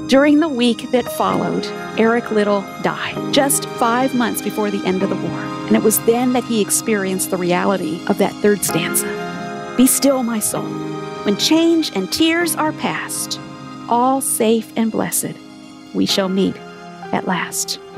During the week that followed, Eric Liddell died, just 5 months before the end of the war. And it was then that he experienced the reality of that third stanza. Be still, my soul. When change and tears are past, all safe and blessed, we shall meet at last.